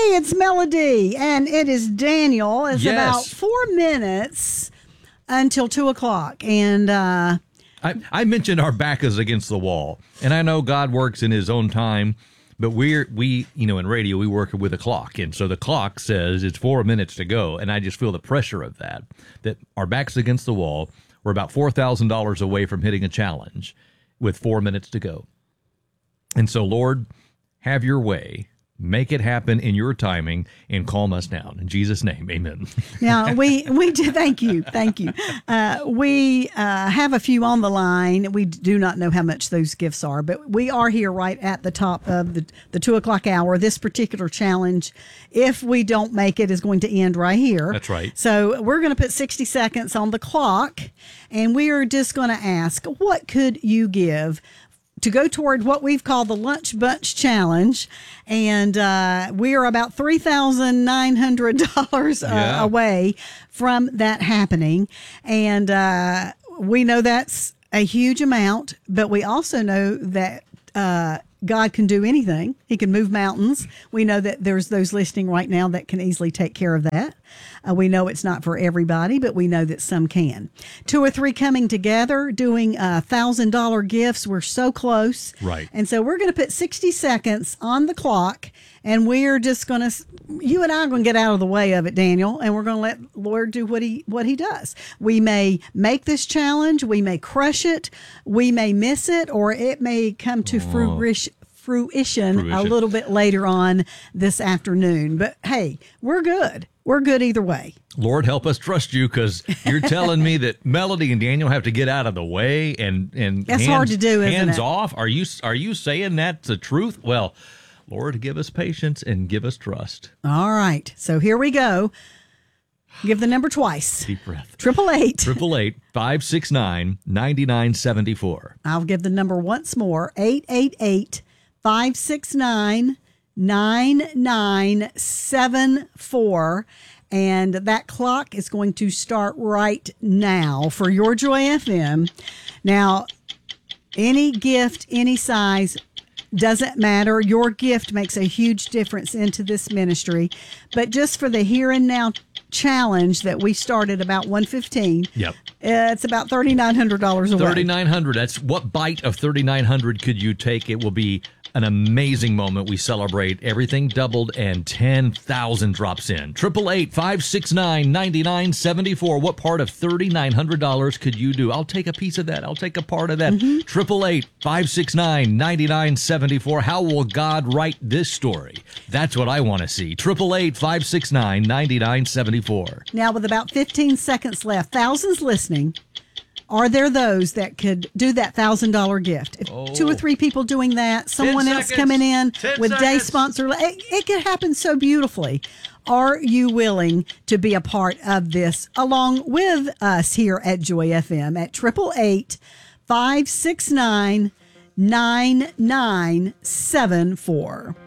it's Melody, and it is Daniel. It's Yes. about 4 minutes until 2 o'clock, and I mentioned our back is against the wall, and I know God works in His own time, but we in radio we work with a clock, and so the clock says it's 4 minutes to go, and I just feel the pressure of that our back's against the wall. We're about $4,000 away from hitting a challenge with 4 minutes to go, and so Lord, have Your way. Make it happen in Your timing and calm us down. In Jesus' name, amen. now we do. Thank you. We have a few on the line. We do not know how much those gifts are, but we are here right at the top of the 2 o'clock hour. This particular challenge, if we don't make it, is going to end right here. That's right. So we're going to put 60 seconds on the clock, and we are just going to ask, what could you give to go toward what we've called the Lunch Bunch Challenge, and we are about $3,900 away from that happening, and we know that's a huge amount, but we also know that God can do anything. He can move mountains. We know that there's those listening right now that can easily take care of that. We know it's not for everybody, but we know that some can. 2 or 3 coming together, doing $1,000 gifts. We're so close. Right. And so we're going to put 60 seconds on the clock, and we're just going to, you and I are going to get out of the way of it, Daniel, and we're going to let Lord do what he does. We may make this challenge. We may crush it. We may miss it, or it may come to fruition a little bit later on this afternoon. But hey, we're good. We're good either way. Lord, help us trust You, because You're telling me that Melody and Daniel have to get out of the way and that's hard to do, isn't it? Hands off. Are you saying that's the truth? Well, Lord, give us patience and give us trust. All right. So here we go. Give the number twice. Deep breath. 888-569-9974. I'll give the number once more. 888-569-9974. And that clock is going to start right now for Your Joy FM. Now, any gift, any size, doesn't matter. Your gift makes a huge difference into this ministry. But just for the here and now challenge that we started about 1:15, yep, it's about $3,900 away. $3,900. That's what bite of $3,900 could you take? It will be an amazing moment. We celebrate everything doubled and 10,000 drops in. 888-569-9974. What part of $3,900 could you do? I'll take a piece of that. I'll take a part of that. 888-569-9974. How will God write this story? That's what I want to see. 888-569-9974. Now, with about 15 seconds left, thousands listening, are there those that could do that $1,000 gift? If 2 or 3 people doing that, someone else coming in with day sponsor, it could happen so beautifully. Are you willing to be a part of this along with us here at Joy FM at 888-569-9974?